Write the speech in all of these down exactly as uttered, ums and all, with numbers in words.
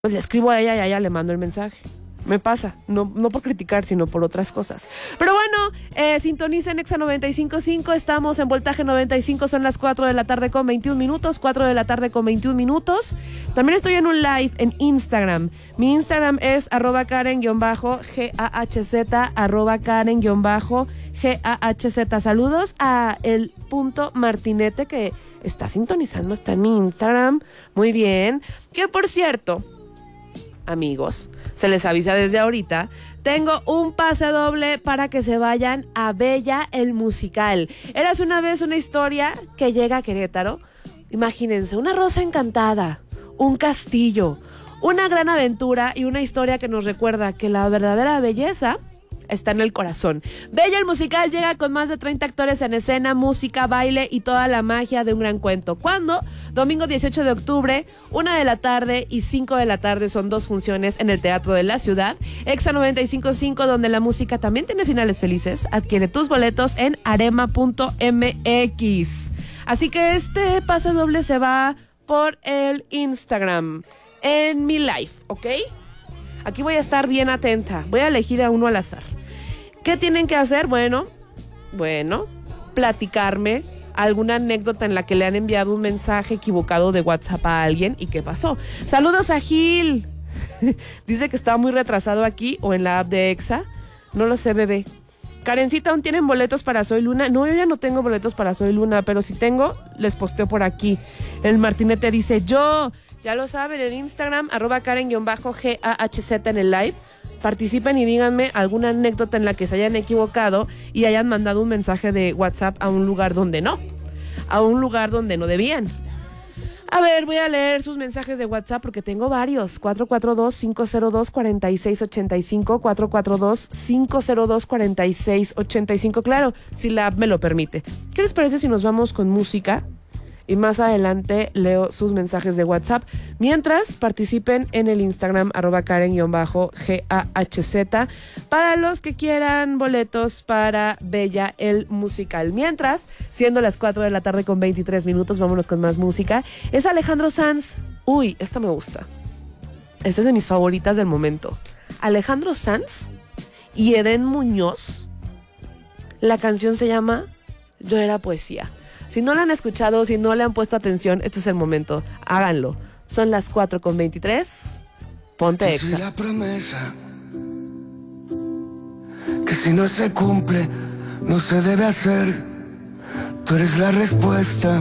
pues le escribo a ella y a ella le mando el mensaje. Me pasa, no, no por criticar, sino por otras cosas. Pero bueno, eh, sintonicen Exa noventa y cinco punto cinco, estamos en Voltaje noventa y cinco, son las cuatro de la tarde con veintiún minutos, cuatro de la tarde con veintiún minutos. También estoy en un live en Instagram. Mi Instagram es arroba Karen-G-A-H-Z, arroba Karen-G-A-H-Z. Saludos a el punto Martinete que está sintonizando, está en mi Instagram. Muy bien. Que por cierto, amigos, se les avisa desde ahorita, tengo un pase doble para que se vayan a Bella el musical. Érase una vez una historia que llega a Querétaro. Imagínense, una rosa encantada, un castillo, una gran aventura y una historia que nos recuerda que la verdadera belleza está en el corazón. Bella el musical llega con más de treinta actores en escena, música, baile y toda la magia de un gran cuento. ¿Cuándo? Domingo dieciocho de octubre, una de la tarde y cinco de la tarde, son dos funciones en el Teatro de la Ciudad. Exa noventa y cinco punto cinco, donde la música también tiene finales felices. Adquiere tus boletos en arema punto m x. Así que este pase doble se va por el Instagram, en mi live, ¿ok? Aquí voy a estar bien atenta. Voy a elegir a uno al azar. ¿Qué tienen que hacer? Bueno, bueno, platicarme alguna anécdota en la que le han enviado un mensaje equivocado de WhatsApp a alguien y qué pasó. Saludos a Gil. Dice que estaba muy retrasado aquí o en la app de Exa. No lo sé, bebé. Karencita, ¿aún tienen boletos para Soy Luna? No, yo ya no tengo boletos para Soy Luna, pero si tengo, les posteo por aquí. El Martinete dice, yo, ya lo saben, en Instagram, arroba Karen-G A H Z en el live. Participen y díganme alguna anécdota en la que se hayan equivocado y hayan mandado un mensaje de WhatsApp a un lugar donde no, a un lugar donde no debían. A ver, voy a leer sus mensajes de WhatsApp porque tengo varios. cuatro cuatro dos, cinco cero dos, cuatro seis ocho cinco, cuatro cuatro dos, cinco cero dos, cuatro seis ocho cinco. Claro, si la app me lo permite. ¿Qué les parece si nos vamos con música? Y más adelante leo sus mensajes de WhatsApp. Mientras, participen en el Instagram, arroba Karen-G A H Z, para los que quieran boletos para Bella el musical. Mientras, siendo las cuatro de la tarde con veintitrés minutos, vámonos con más música. Es Alejandro Sanz. Uy, esta me gusta. Esta es de mis favoritas del momento. Alejandro Sanz y Edén Muñoz. La canción se llama Yo era poesía. Si no la han escuchado, si no le han puesto atención, este es el momento. Háganlo. Son las cuatro con veintitrés. Ponte Exa. Soy la promesa que si no se cumple, no se debe hacer. Tú eres la respuesta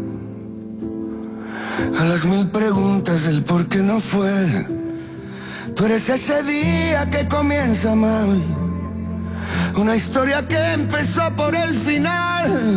a las mil preguntas del por qué no fue. Tú eres ese día que comienza mal, una historia que empezó por el final.